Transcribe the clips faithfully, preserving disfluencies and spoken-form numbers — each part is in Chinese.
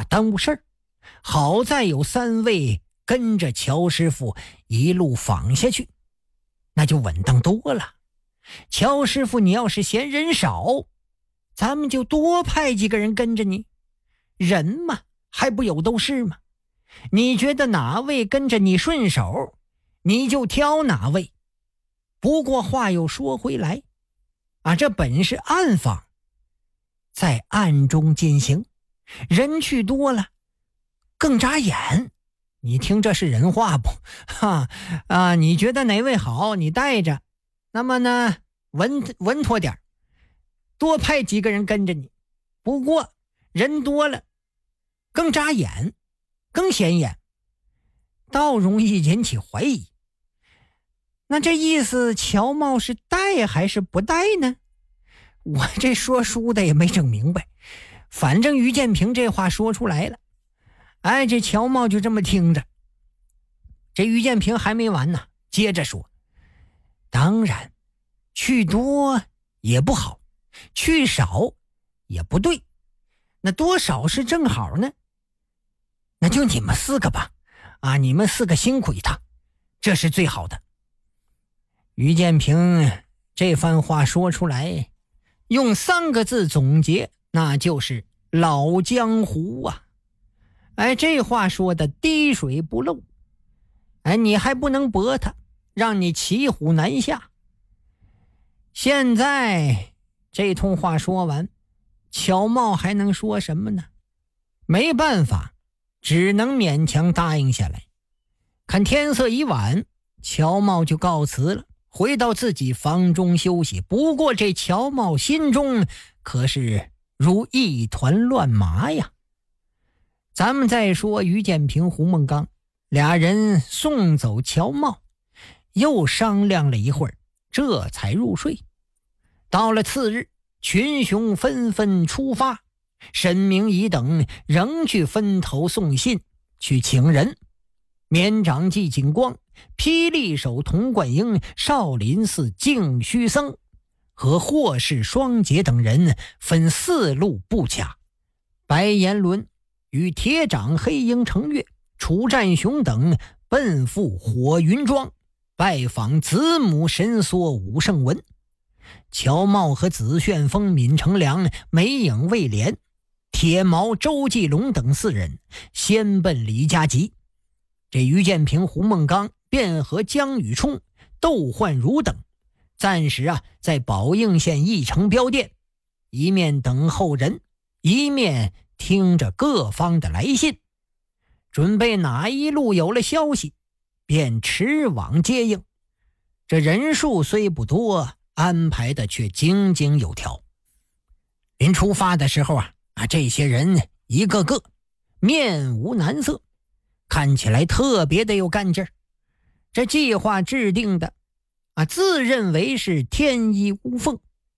怕耽误事儿。好在有三位跟着乔师傅一路访下去，那就稳当多了。乔师傅，你要是嫌人少，咱们就多派几个人跟着你，人嘛还不有都是吗？你觉得哪位跟着你顺手，你就挑哪位。不过话又说回来啊，这本是暗访，在暗中进行，人去多了更扎眼。你听这是人话不？哈啊，你觉得哪位好，你带着，那么呢稳稳妥点，多派几个人跟着你。不过人多了更扎眼，更显眼，倒容易引起怀疑。那这意思乔茂是带还是不带呢？我这说书的也没整明白，反正于建平这话说出来了，哎，这乔茂就这么听着。这于建平还没完呢，接着说，当然去多也不好，去少也不对，那多少是正好呢？那就你们四个吧，啊，你们四个辛苦一趟，这是最好的。于建平这番话说出来，用三个字总结，那就是老江湖啊。哎，这话说的滴水不漏，哎，你还不能驳他，让你骑虎难下。现在这通话说完，乔茂还能说什么呢？没办法，只能勉强答应下来。看天色已晚，乔茂就告辞了，回到自己房中休息。不过这乔茂心中可是如一团乱麻呀。咱们再说于建平、胡梦刚俩人送走乔茂，又商量了一会儿，这才入睡。到了次日，群雄纷纷出发，沈明仪等仍去分头送信去请人。绵掌纪景光、霹雳手童贯英、少林寺净虚僧和霍氏双杰等人分四路布卡。白岩伦与铁掌黑鹰程月、楚战雄等奔赴火云庄，拜访子母神梭武圣文。乔茂和紫旋风、闵成良、梅影魏廉、铁毛周继龙等四人先奔李家集。这于建平、胡梦刚便和江宇冲、窦焕儒等暂时啊在宝应县义城镖店，一面等候人，一面听着各方的来信，准备哪一路有了消息便驰往接应。这人数虽不多，安排的却井井有条。临出发的时候啊啊，这些人一个个面无难色，看起来特别的有干劲儿。这计划制定的啊，自认为是天衣无缝。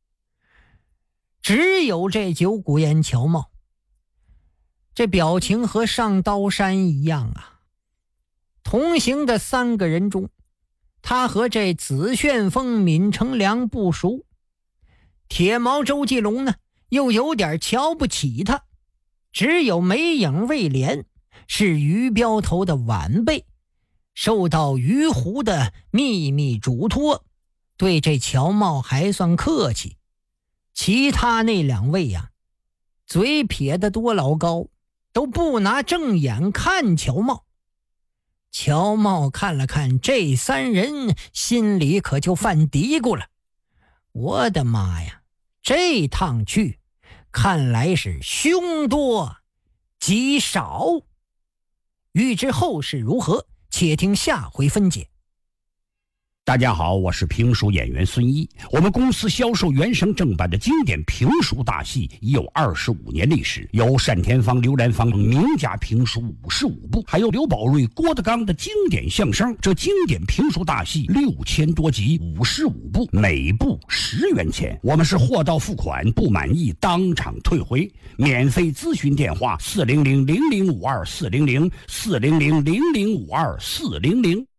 只有这九股岩乔茂，这表情和上刀山一样啊。同行的三个人中，他和这紫旋风、闵成良不熟，铁毛周继龙呢又有点瞧不起他，只有梅影魏廉是于镖头的晚辈，受到于湖的秘密嘱托，对这乔茂还算客气。其他那两位呀、啊，嘴撇得多老高，都不拿正眼看乔茂。乔茂看了看这三人，心里可就犯嘀咕了，我的妈呀，这趟去看来是凶多吉少。欲知后事如何，且听下回分解。 大家好，我是评书演员孙一。我们公司销售原声正版的经典评书大戏已有二十五年历史，有单田芳、刘兰芳名家评书五十五部，还有刘宝瑞、郭德纲的经典相声。这经典评书大戏六千多集，五十五部，每部十元钱。我们是货到付款，不满意当场退回。免费咨询电话：四零零零零五二四零零四零零零零五二四零零。